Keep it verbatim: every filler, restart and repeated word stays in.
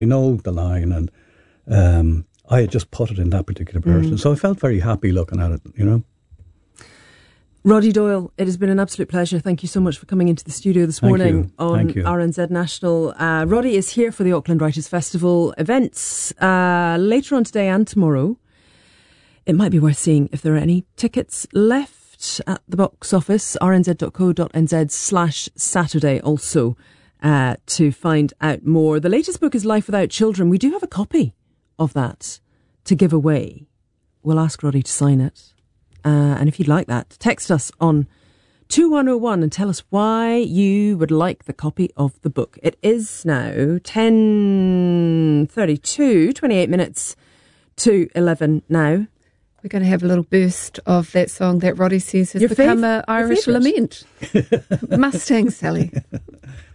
I know the line, and um, I had just put it in that particular person. Mm. So I felt very happy looking at it, you know. Roddy Doyle, it has been an absolute pleasure. Thank you so much for coming into the studio this Thank morning you. on Thank you. R N Z National. Uh, Roddy is here for the Auckland Writers' Festival events uh, later on today and tomorrow. It might be worth seeing if there are any tickets left at the box office, rnz.co.nz slash Saturday also. Uh, to find out more. The latest book is Life Without Children. We do have a copy of that to give away. We'll ask Roddy to sign it. Uh, and if you'd like that, text us on two one oh one and tell us why you would like the copy of the book. It is now ten thirty-two, twenty-eight minutes to eleven now. We're going to have a little burst of that song that Roddy says has Your become fav- an Irish lament. Mustang Sally.